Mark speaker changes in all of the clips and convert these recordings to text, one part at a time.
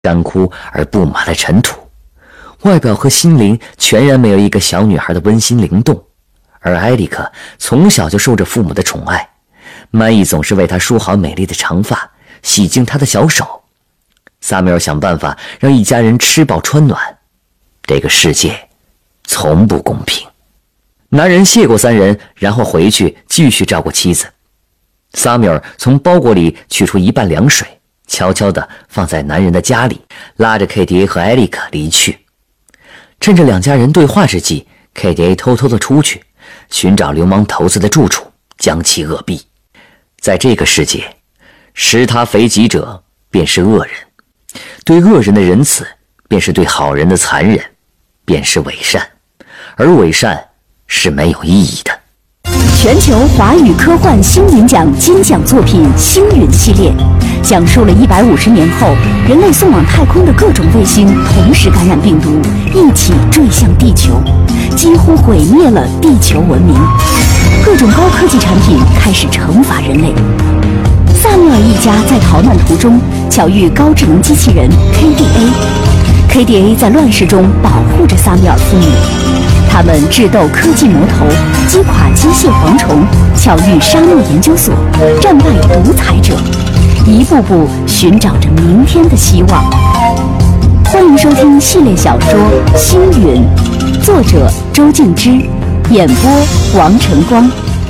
Speaker 1: 干枯而布满了尘土，外表和心灵全然没有一个小女孩的温馨灵动。而艾莉克从小就受着父母的宠爱，曼伊总是为她梳好美丽的长发，洗净她的小手。萨缪尔想办法让一家人吃饱穿暖。这个世界从不公平。男人谢过3人，然后回去继续照顾妻子。萨缪尔从包裹里取出1半凉水，悄悄地放在男人的家里，拉着 KDA 和艾莉克离去。趁着2家人对话之际， KDA 偷偷地出去寻找流氓头子的住处，将其扼毙。在这个世界，食他肥己者便是恶人，对恶人的仁慈便是对好人的残忍，便是伪善，而伪善是没有意义的。
Speaker 2: 全球华语科幻星云奖金奖作品《星陨》系列，讲述了150年后人类送往太空的各种卫星同时感染病毒，一起坠向地球，几乎毁灭了地球文明。各种高科技产品开始惩罚人类。萨缪尔一家在逃难途中巧遇高智能机器人 KDA，KDA 在乱世中保护着萨缪尔父女。他们智斗科技魔头，击垮机械蝗虫，巧遇沙漠研究所，战败独裁者，一步步寻找着明天的希望。欢迎收听系列小说《星陨》，作者周静之，演播王晨光。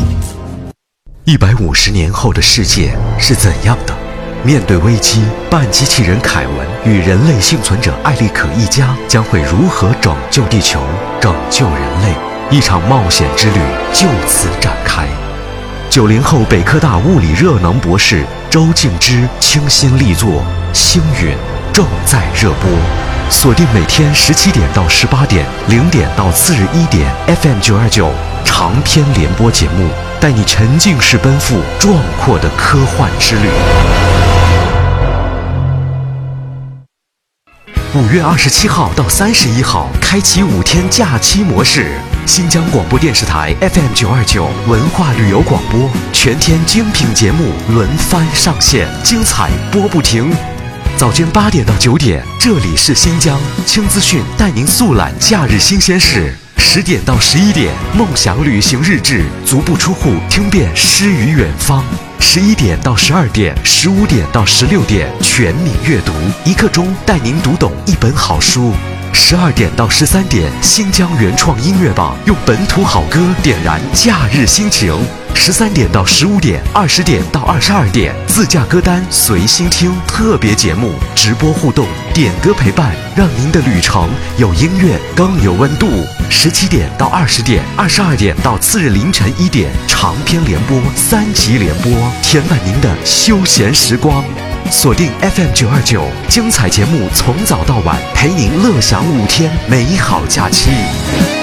Speaker 3: 150年后的世界是怎样的？面对危机，半机器人凯文与人类幸存者艾利可一家将会如何拯救地球、拯救人类？一场冒险之旅就此展开。90后北科大物理热能博士周静之倾心力作《星陨》正在热播，锁定每天17点到18点，0点到次日1点 FM 929长篇联播节目，带你沉浸式奔赴壮阔的科幻之旅。5月27号到31号，开启5天假期模式。新疆广播电视台 FM 929文化旅游广播，全天精品节目轮番上线，精彩播不停。早间8点到9点，这里是新疆轻资讯，带您速览假日新鲜事。10点到11点，梦想旅行日志，足不出户听遍诗与远方。11点到12点，15点到16点，全民阅读，1刻钟带您读懂一本好书。12点到13点，新疆原创音乐榜，用本土好歌点燃假日心情。13点到15点，20点到22点，自驾歌单随心听，特别节目，直播互动，点歌陪伴，让您的旅程有音乐更有温度。17点到20点，22点到次日凌晨1点，长篇联播3集联播，填满您的休闲时光。锁定 FM 929，精彩节目从早到晚，陪您乐享5天美好假期。